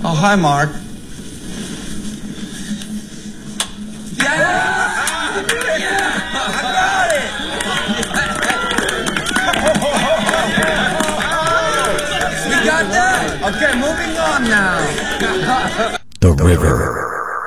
Oh, hi, Mark. We got that. Okay, moving on now. The river.